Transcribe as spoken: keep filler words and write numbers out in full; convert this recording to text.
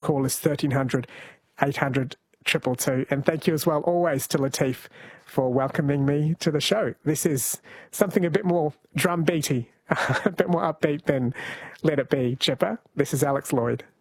call is thirteen hundred, eight hundred, two two two. And thank you as well, always, to Latif for welcoming me to the show. This is something a bit more drum beaty, a bit more upbeat than Let It Be, Chipper. This is Alex Lloyd.